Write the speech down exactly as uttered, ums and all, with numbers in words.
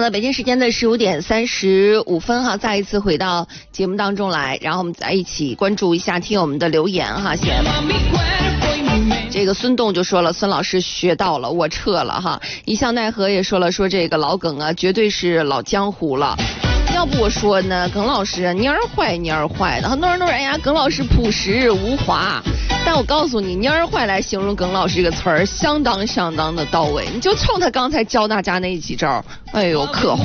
的北京时间的十五点三十五分哈，再一次回到节目当中来，然后我们再一起关注一下听友们的留言哈。先这个孙栋就说了，孙老师学到了，我撤了哈。一向奈何也说了，说这个老耿啊，绝对是老江湖了。要不我说呢，耿老师蔫儿坏蔫儿坏的，很多人都说哎呀，耿老师朴实无华。但我告诉你，蔫儿坏来形容耿老师这个词儿，相当相当的到位。你就冲他刚才教大家那几招，哎呦，可